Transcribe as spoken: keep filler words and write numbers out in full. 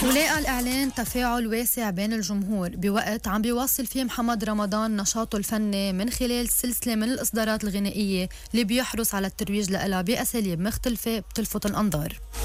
ولقى الإعلان تفاعل واسع بين الجمهور بوقت عم بيواصل فيه محمد رمضان نشاطه الفني من خلال سلسلة من الإصدارات الغنائية اللي بيحرص على الترويج لها بأساليب مختلفة بتلفت الأنظار.